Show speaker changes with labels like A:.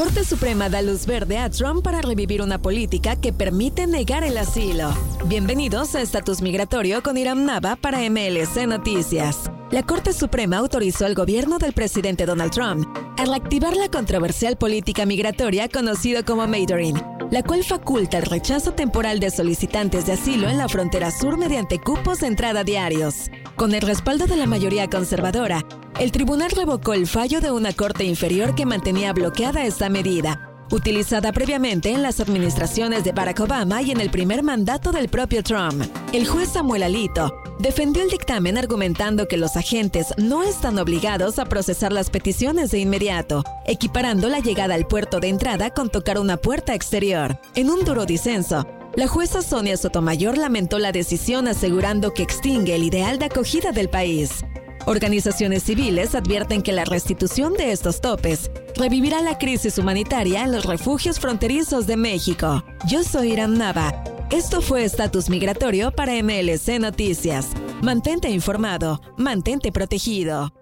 A: Corte Suprema da luz verde a Trump para revivir una política que permite negar el asilo. Bienvenidos a Estatus Migratorio con Iram Nava para MLC Noticias. La Corte Suprema autorizó al gobierno del presidente Donald Trump a reactivar la controversial política migratoria conocida como Metering, la cual faculta el rechazo temporal de solicitantes de asilo en la frontera sur mediante cupos de entrada diarios. Con el respaldo de la mayoría conservadora, el tribunal revocó el fallo de una corte inferior que mantenía bloqueada esta medida, utilizada previamente en las administraciones de Barack Obama y en el primer mandato del propio Trump. El juez Samuel Alito defendió el dictamen argumentando que los agentes no están obligados a procesar las peticiones de inmediato, equiparando la llegada al puerto de entrada con tocar una puerta exterior. En un duro disenso, la jueza Sonia Sotomayor lamentó la decisión asegurando que extingue el ideal de acogida del país. Organizaciones civiles advierten que la restitución de estos topes revivirá la crisis humanitaria en los refugios fronterizos de México. Yo soy Iram Nava. Esto fue Estatus Migratorio para MLC Noticias. Mantente informado, mantente protegido.